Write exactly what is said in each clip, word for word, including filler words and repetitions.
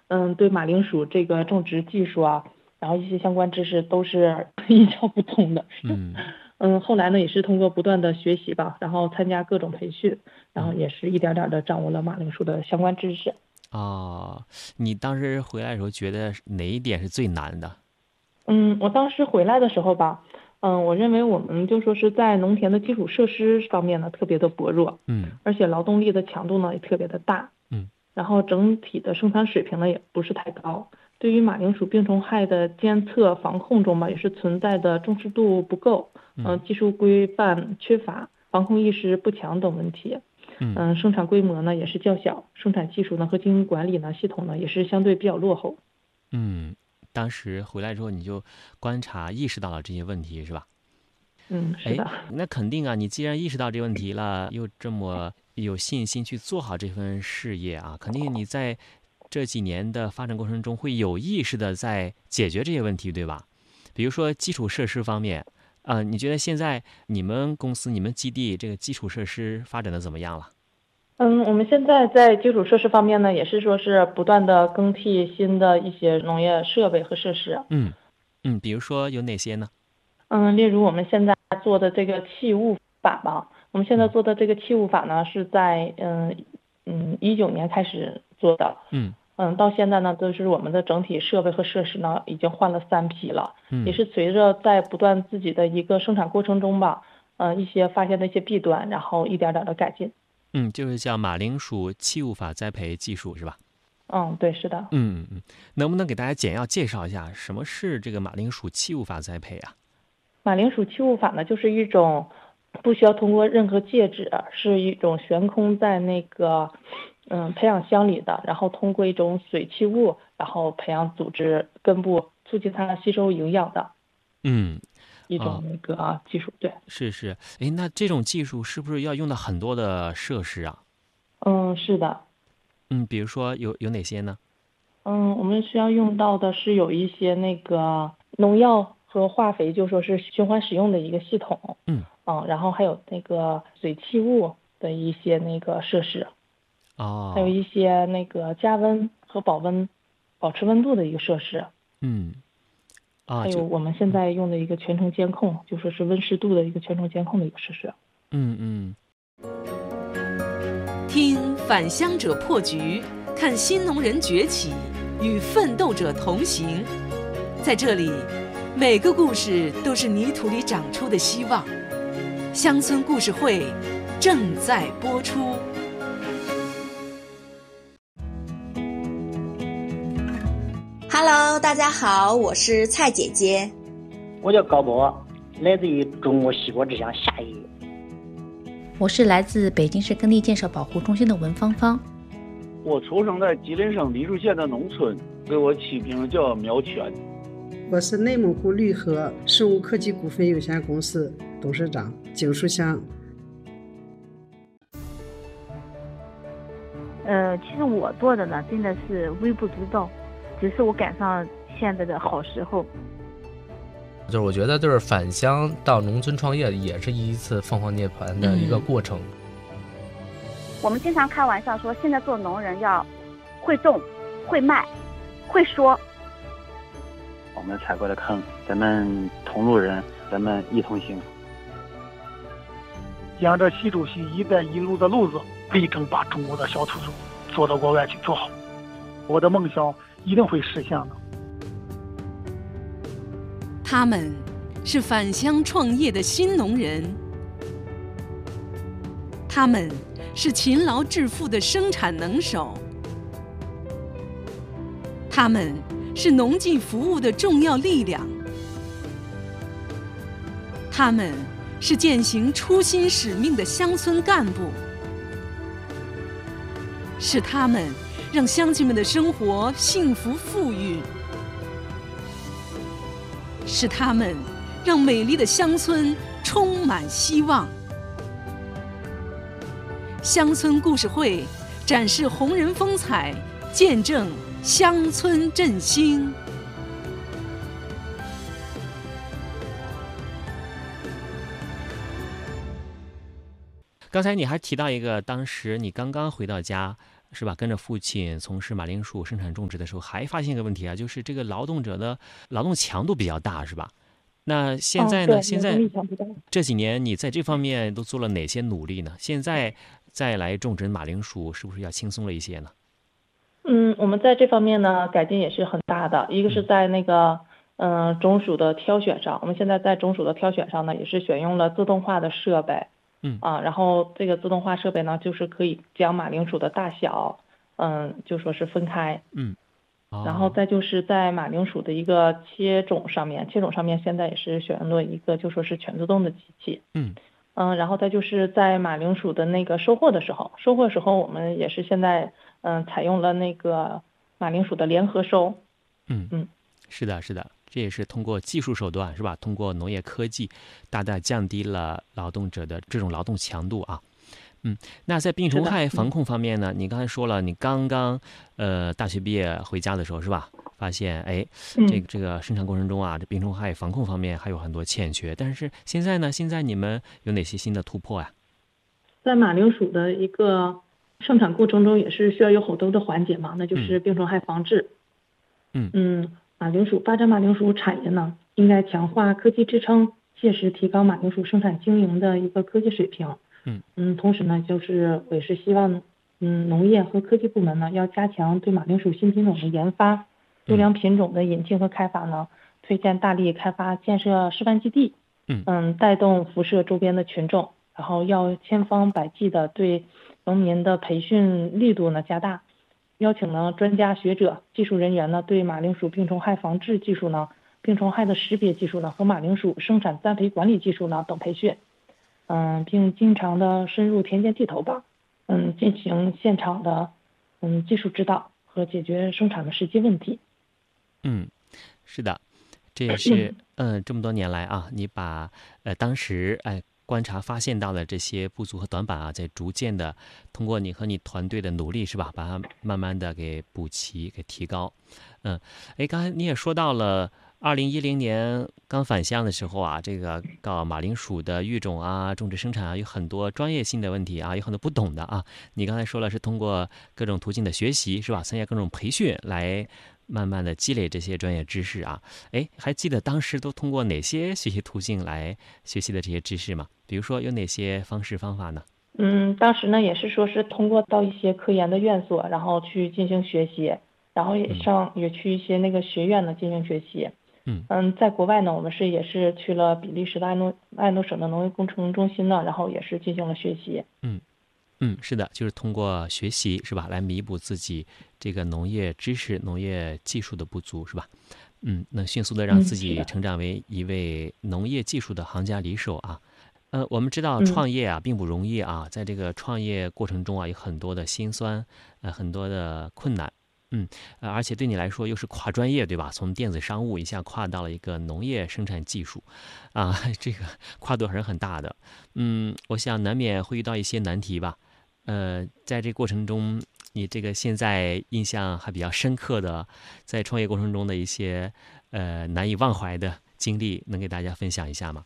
嗯，对马铃薯这个种植技术啊，然后一些相关知识都是一窍不通的。 嗯嗯，后来呢也是通过不断的学习吧，然后参加各种培训，然后嗯。 也是一点点的掌握了马铃薯的相关知识。 哦，你当时回来的时候觉得哪一点是最难的？ 嗯，我当时回来的时候吧，嗯，我认为我们就说是在农田的基础设施方面呢特别的薄弱， 嗯而且劳动力的强度呢也特别的大， 嗯然后整体的生产水平呢也不是太高。对于马铃薯病虫害的监测防控中吧，也是存在的重视度不够， 嗯嗯、技术规范缺乏，防控意识不强等问题。 嗯嗯，生产规模呢也是较小，生产技术呢和经营管理呢系统呢也是相对比较落后。 嗯，当时回来之后你就观察意识到了这些问题是吧？ 嗯，是哎， 的。 那肯定啊，你既然意识到这个问题了，又这么有信心去做好这份事业啊，肯定你在这几年的发展过程中会有意识的在解决这些问题，对吧？比如说基础设施方面，啊、你觉得现在你们公司、你们基地这个基础设施发展的怎么样了？ 嗯，我们现在在基础设施方面呢，也是说是不断的更替新的一些农业设备和设施。 嗯嗯，比如说有哪些呢？ 嗯，例如我们现在做的这个器物法吧，我们现在嗯做的这个器物法呢，是在嗯嗯一九年开始做的。 嗯嗯，到现在呢，都是我们的整体设备和设施呢，已经换了三批了，也嗯是随着在不断自己的一个生产过程中吧，嗯，一些发现的一些弊端，然后一点点的改进。 嗯，就是叫马铃薯器物法栽培技术是吧？ 嗯，对，是的。 嗯嗯嗯，能不能给大家简要介绍一下什么是这个马铃薯器物法栽培啊？ 马铃薯器物法呢，就是一种不需要通过任何介质，是一种悬空在那个嗯培养箱里的，然后通过一种水气物，然后培养组织根部，促进它吸收营养的嗯啊、 一种那个技术。对。 是是，诶，那这种技术是不是要用到很多的设施啊？ 嗯，是的。 嗯，比如说有有哪些呢？ 嗯，我们需要用到的是有一些那个农药和化肥，就说是循环使用的一个系统。 嗯， 嗯，然后还有那个水气物的一些那个设施。还有哦， 一些那个加温和保温、保持温度的一个设施， 嗯啊，就还有我们现在用的一个全程监控，就说是温湿度的一个全程监控的一个设施。 嗯嗯听返乡者破局，看新农人崛起，与奋斗者同行。在这里，每个故事都是泥土里长出的希望。乡村故事会正在播出。 Hello，大家好，我是蔡姐姐。 我叫高博，来自于中国西国之乡夏邑。 我是来自北京市耕地建设保护中心的文芳芳。 我出生在吉林省黎柱县的农村，给我起名叫苗全。 我是内蒙古绿河生物科技股份有限公司董事长景书香。 呃，其实我做的呢，真的是微不足道，只是我赶上现在的好时候。 就是我觉得，就是返乡到农村创业，也是一次凤凰涅槃的一个过程。 嗯、我们经常开玩笑说，现在做农人要会种、会卖、会说。 我们踩过的坑，咱们同路人，咱们一同行。 沿着习主席“一带一路”的路子，力争把中国的小土豆做到国外去做好。我的梦想一定会实现的。 他们是返乡创业的新农人，他们是勤劳致富的生产能手，他们是农技服务的重要力量，他们是践行初心使命的乡村干部，是他们让乡亲们的生活幸福富裕，是他们让美丽的乡村充满希望。乡村故事会展示红人风采，见证乡村振兴。 刚才你还提到一个，当时你刚刚回到家， 是吧？跟着父亲从事马铃薯生产种植的时候，还发现一个问题啊，就是这个劳动者的劳动强度比较大，是吧？那现在呢？ 哦、 现在力强度大这几年你在这方面都做了哪些努力呢？现在再来种植马铃薯，是不是要轻松了一些呢？ 嗯，我们在这方面呢改进也是很大的，一个是在那个嗯、呃、种属的挑选上，我们现在在种属的挑选上呢也是选用了自动化的设备。 嗯啊，然后这个自动化设备呢，就是可以将马铃薯的大小，嗯，就说是分开， 嗯，哦、 然后再就是在马铃薯的一个切种上面，切种上面现在也是选用了一个就说是全自动的机器， 嗯嗯，然后再就是在马铃薯的那个收获的时候，收获的时候我们也是现在嗯采用了那个马铃薯的联合收， 嗯嗯， 是的，是的。这也是通过技术手段，是吧？通过农业科技，大大降低了劳动者的这种劳动强度啊。嗯，那在病虫害防控方面呢？你刚才说了，你刚刚呃大学毕业回家的时候，是吧？发现哎，这个这个生产过程中啊，这病虫害防控方面还有很多欠缺。但是现在呢？现在你们有哪些新的突破呀？ 在马铃薯的一个生产过程中，也是需要有好多的环节嘛，那就是病虫害防治。 嗯嗯。马铃薯发展马铃薯产业呢，应该强化科技支撑，切实提高马铃薯生产经营的一个科技水平。 嗯嗯，同时呢，就是我也是希望，嗯，农业和科技部门呢，要加强对马铃薯新品种的研发，优良品种的引进和开发呢，推荐大力开发建设示范基地。 嗯嗯，带动辐射周边的群众，然后要千方百计的对农民的培训力度呢加大。邀请呢专家学者、技术人员呢对马铃薯病虫害防治技术呢、病虫害的识别技术呢和马铃薯生产栽培管理技术呢等培训，嗯，并经常的深入田间地头吧，嗯，进行现场的嗯技术指导和解决生产的实际问题。 嗯，是的，这也是嗯这么多年来啊，你把呃当时哎。观察发现到的这些不足和短板啊，在逐渐的通过你和你团队的努力，是吧，把它慢慢的给补齐、给提高。嗯，哎，刚才你也说到了，二零一零年刚返乡的时候啊，这个搞马铃薯的育种啊、种植生产啊，有很多专业性的问题啊，有很多不懂的啊。你刚才说了是通过各种途径的学习，是吧？参加各种培训来。慢慢的积累这些专业知识啊，哎，还记得当时都通过哪些学习途径来学习的这些知识吗？比如说有哪些方式方法呢？ 嗯，当时呢也是说是通过到一些科研的院所，然后去进行学习，然后也上、嗯、也去一些那个学院呢进行学习。 嗯嗯，在国外呢，我们是也是去了比利时的艾诺艾诺省的农业工程中心呢，然后也是进行了学习。 嗯。嗯，是的，就是通过学习是吧，来弥补自己这个农业知识、农业技术的不足是吧？嗯，能迅速的让自己成长为一位农业技术的行家里手啊。呃，我们知道创业啊并不容易啊，在这个创业过程中啊有很多的辛酸，呃，很多的困难。嗯，呃，而且对你来说又是跨专业对吧？从电子商务一下跨到了一个农业生产技术，啊，这个跨度还是很大的。嗯，我想难免会遇到一些难题吧。呃，在这过程中，你这个现在印象还比较深刻的，在创业过程中的一些呃难以忘怀的经历，能给大家分享一下吗？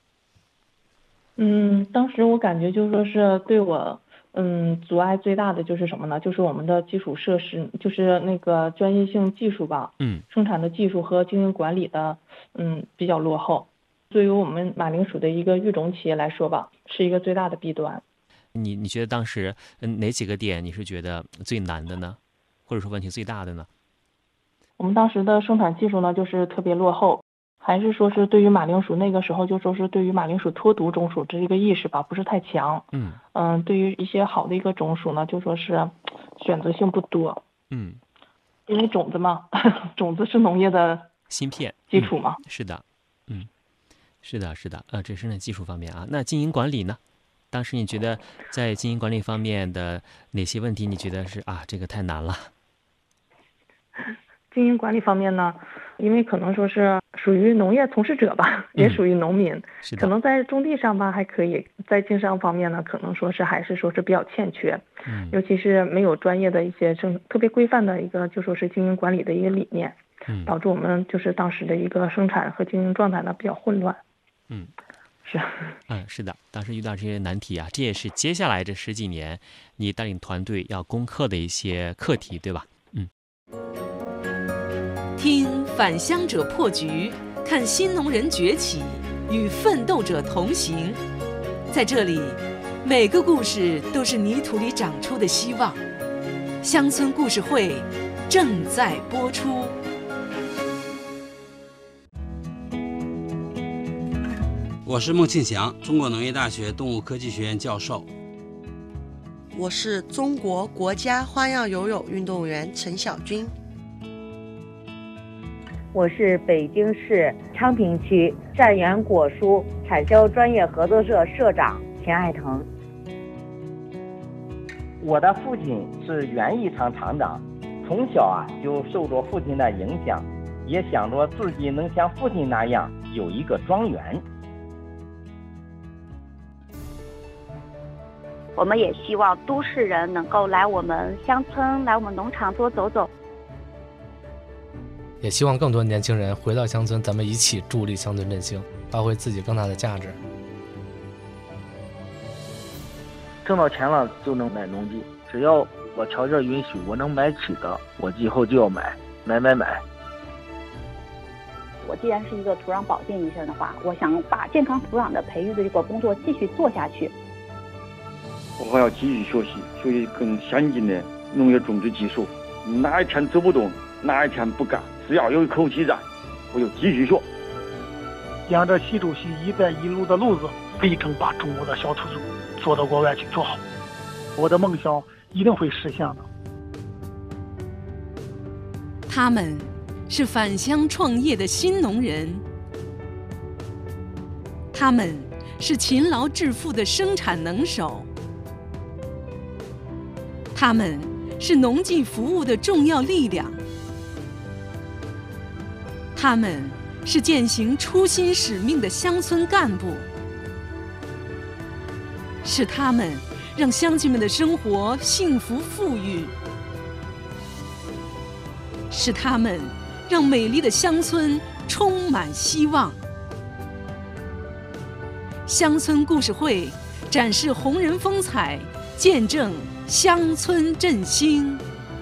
嗯，当时我感觉就说是对我嗯阻碍最大的就是什么呢？就是我们的基础设施，就是那个专业性技术吧， 嗯， 生产的技术和经营管理的嗯比较落后，对于我们马铃薯的一个育种企业来说吧，是一个最大的弊端。 你你觉得当时嗯哪几个点你是觉得最难的呢？或者说问题最大的呢？ 我们当时的生产技术呢，就是特别落后，还是说是对于马铃薯那个时候就说是对于马铃薯脱毒种属这一个意识吧，不是太强。 嗯嗯，对于一些好的一个种属呢，就说是选择性不多。 嗯， 因为种子嘛，种子是农业的芯片基础嘛。 嗯、是的，嗯，是的，是的，呃，这是生产技术方面啊。那经营管理呢？当时你觉得在经营管理方面的哪些问题你觉得是啊这个太难了？ 经营管理方面呢，因为可能说是属于农业从事者吧， 嗯、 也属于农民， 是的， 可能在种地上吧还可以，在经商方面呢，可能说是还是说是比较欠缺， 嗯， 尤其是没有专业的一些正特别规范的一个就说是经营管理的一个理念， 嗯， 导致我们就是当时的一个生产和经营状态呢比较混乱， 嗯。 是， 嗯，是的，当时遇到这些难题啊，这也是接下来这十几年你带领团队要攻克的一些课题，对吧？嗯。 听返乡者破局，看新农人崛起，与奋斗者同行。在这里，每个故事都是泥土里长出的希望。乡村故事会正在播出。 我是孟庆祥，中国农业大学动物科技学院教授。 我是中国国家花样游泳运动员陈晓军。 我是北京市昌平区善源果蔬产销专业合作社社长田爱腾。 我的父亲是园艺厂厂长，从小啊就受着父亲的影响，也想着自己能像父亲那样有一个庄园。 我们也希望都市人能够来我们乡村，来我们农场多走走。 也希望更多年轻人回到乡村，咱们一起助力乡村振兴，发挥自己更大的价值。 挣到钱了就能买农机，只要我条件允许，我能买起的，我以后就要买，买买买。 我既然是一个土壤保健医生的话，我想把健康土壤的培育的这个工作继续做下去。 我还要继续学习，学习更先进的农业种植技术。哪一天走不动，哪一天不干，只要有一口气在，我就继续学。 沿着习主席“一带一路”的路子，力争把中国的小土猪做到国外去做好。我的梦想一定会实现的。 他们是返乡创业的新农人，他们是勤劳致富的生产能手，他们是农技服务的重要力量，他们是践行初心使命的乡村干部，是他们让乡亲们的生活幸福富裕，是他们让美丽的乡村充满希望。乡村故事会展示红人风采，见证乡村振兴。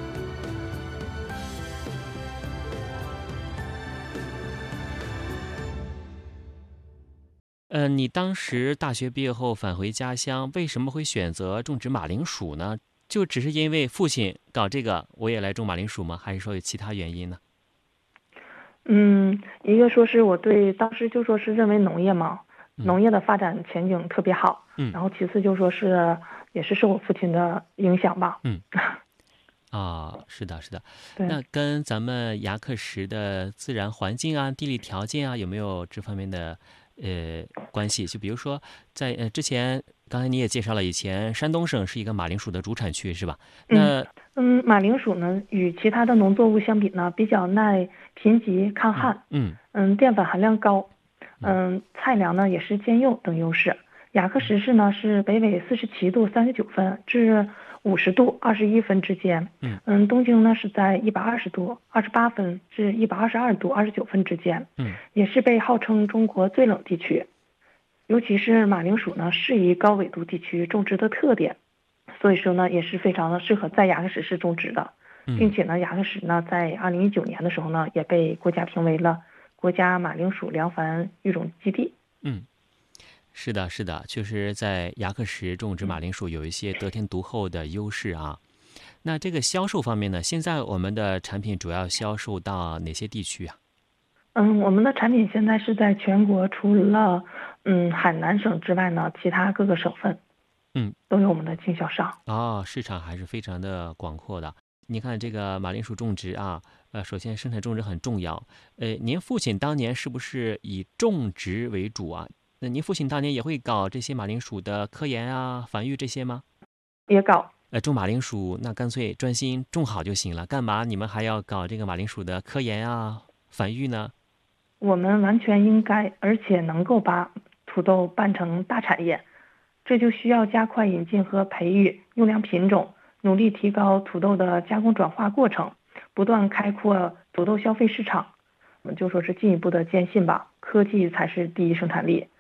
呃，你当时大学毕业后返回家乡，为什么会选择种植马铃薯呢？就只是因为父亲搞这个，我也来种马铃薯吗？还是说有其他原因呢？ 嗯，一个说是我对当时就说是认为农业嘛，嗯、农业的发展前景特别好。嗯，然后其次就说是也是受我父亲的影响吧。 嗯。啊、哦，是的，是的。那跟咱们牙克石的自然环境啊、地理条件啊，有没有这方面的呃关系？就比如说在呃之前，刚才你也介绍了，以前山东省是一个马铃薯的主产区，是吧？那嗯，马铃薯呢，与其他的农作物相比呢，比较耐贫瘠、抗旱， 嗯嗯，淀粉含量高，嗯，菜粮呢也是兼用等优势。雅克什市呢是北纬四十七度三十九分至五十度二十一分之间， 嗯嗯，东经呢是在一百二十度二十八分至一百二十二度二十九分之间， 嗯， 也是被号称中国最冷地区。尤其是马铃薯呢，适宜高纬度地区种植的特点，所以说呢，也是非常的适合在雅克什市种植的，并且呢，雅克什呢在二零一九年的时候呢，也被国家评为了国家马铃薯粮繁育种基地。 嗯。是的，是的，就是在牙克石种植马铃薯有一些得天独厚的优势啊。那这个销售方面呢，现在我们的产品主要销售到哪些地区啊？ 嗯，我们的产品现在是在全国，除了嗯海南省之外呢，其他各个省份， 嗯， 都有我们的经销商。 哦，市场还是非常的广阔的。你看这个马铃薯种植啊，呃，首先生产种植很重要。呃，您父亲当年是不是以种植为主啊？那您父亲当年也会搞这些马铃薯的科研啊、繁育这些吗？ 也搞。 呃，种马铃薯那干脆专心种好就行了，干嘛你们还要搞这个马铃薯的科研啊、繁育呢？ 我们完全应该，而且能够把土豆办成大产业，这就需要加快引进和培育优良品种，努力提高土豆的加工转化过程，不断开阔土豆消费市场。我们就说是进一步的坚信吧，科技才是第一生产力。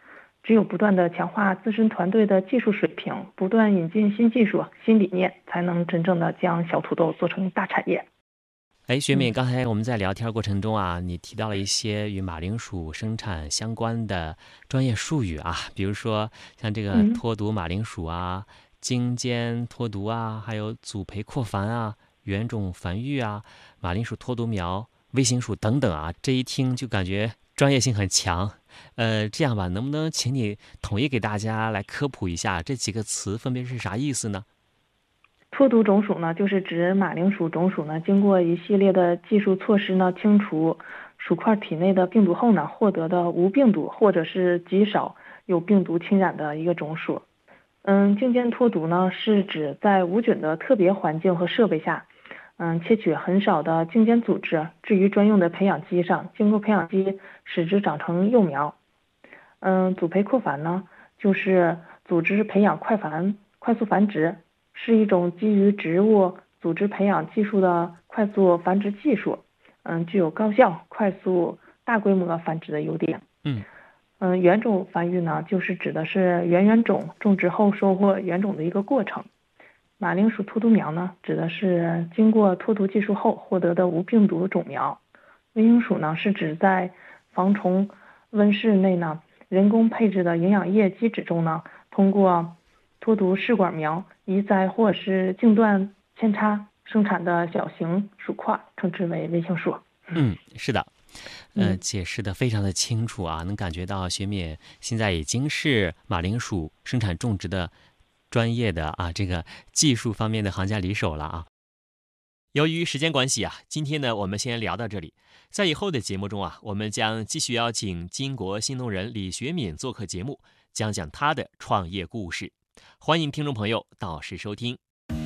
只有不断的强化自身团队的技术水平，不断引进新技术、新理念，才能真正的将小土豆做成大产业。 哎，学敏，刚才我们在聊天过程中啊，你提到了一些与马铃薯生产相关的专业术语啊，比如说像这个脱毒马铃薯啊、精尖脱毒啊，还有组培扩繁啊、原种繁育啊、马铃薯脱毒苗、微型薯等等啊，这一听就感觉专业性很强。呃，这样吧，能不能请你统一给大家来科普一下这几个词分别是啥意思呢？ 脱毒种属呢，就是指马铃薯种属呢，经过一系列的技术措施呢，清除薯块体内的病毒后呢，获得的无病毒或者是极少有病毒侵染的一个种属。嗯，精尖脱毒呢，是指在无菌的特别环境和设备下，嗯，切取很少的精尖组织，置于专用的培养基上，经过培养基使之长成幼苗。嗯，组培扩繁呢，就是组织培养快繁、快速繁殖。是一种基于植物组织培养技术的快速繁殖技术，嗯，具有高效、快速、大规模繁殖的优点。 嗯嗯，原种繁育呢，就是指的是原原种种植后收获原种的一个过程。马铃薯脱毒苗呢，指的是经过脱毒技术后获得的无病毒种苗。微型薯呢，是指在防虫温室内呢，人工配置的营养液基质中呢，通过脱毒试管苗移栽或是茎段扦插生产的小型薯块，称之为微型薯。 嗯，是的，呃，解释的非常的清楚啊，能感觉到学敏现在已经是马铃薯生产种植的专业的啊这个技术方面的行家里手了啊。由于时间关系啊，今天呢我们先聊到这里，在以后的节目中啊，我们将继续邀请金国新农人李学敏做客节目，讲讲他的创业故事。欢迎听众朋友到时收听。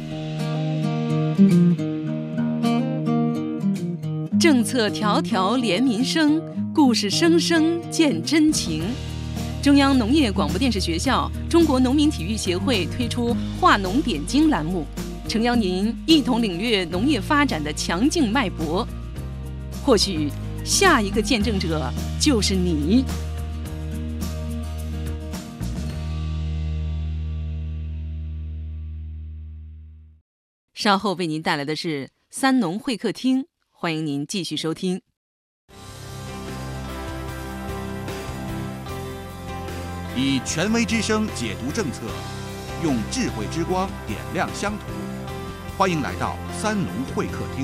政策条条连民生，故事声声见真情。中央农业广播电视学校、中国农民体育协会推出话农点睛栏目，诚邀您一同领略农业发展的强劲脉搏。或许下一个见证者就是你。稍后为您带来的是三农会客厅，欢迎您继续收听。 以权威之声解读政策，用智慧之光点亮乡土。欢迎来到三农会客厅。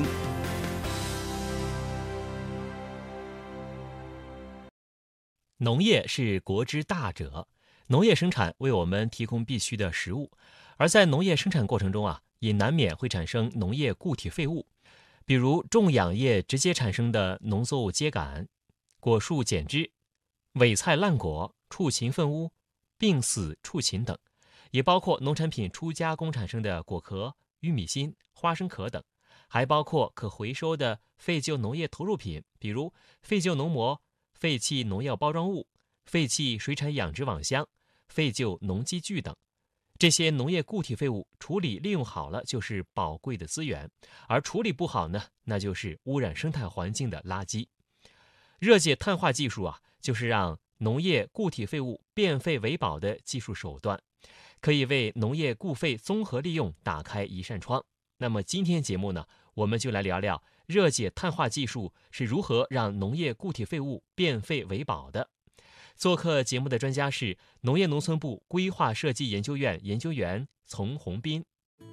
农业是国之大者，农业生产为我们提供必需的食物，而在农业生产过程中啊，也难免会产生农业固体废物，比如种养业直接产生的农作物秸秆、果树碱枝、伪菜烂果、畜禽粪污、病死畜禽等，也包括农产品初加工产生的果壳、玉米芯、花生壳等，还包括可回收的废旧农业投入品，比如废旧农膜、废弃农药包装物、废弃水产养殖网箱、废旧农机具等。这些农业固体废物处理利用好了就是宝贵的资源，而处理不好呢，那就是污染生态环境的垃圾。热解碳化技术啊，就是让农业固体废物变废为宝的技术手段，可以为农业固废综合利用打开一扇窗。那么今天节目呢，我们就来聊聊热解碳化技术是如何让农业固体废物变废为宝的。做客节目的专家是农业农村部规划设计研究院研究员丛宏斌。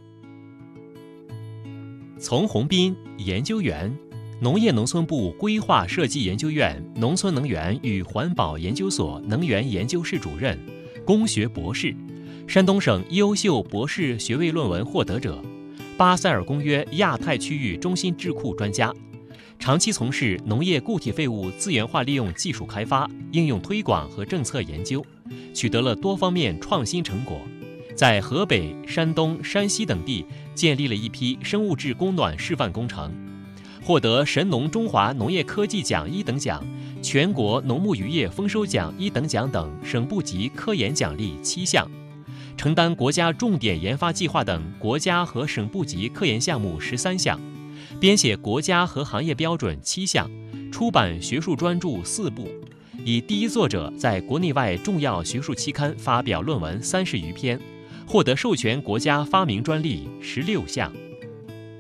丛宏斌研究员，农业农村部规划设计研究院农村能源与环保研究所能源研究室主任，工学博士，山东省优秀博士学位论文获得者，巴塞尔公约亚太区域中心智库专家，长期从事农业固体废物资源化利用技术开发、应用推广和政策研究，取得了多方面创新成果，在河北、山东、山西等地建立了一批生物质供暖示范工程，获得神农中华农业科技奖一等奖、全国农牧渔业丰收奖一等奖等省部级科研奖励七项，承担国家重点研发计划等国家和省部级科研项目十三项，编写国家和行业标准七项，出版学术专著四部， 以第一作者在国内外重要学术期刊发表论文三十余篇，获得授权国家发明专利十六项。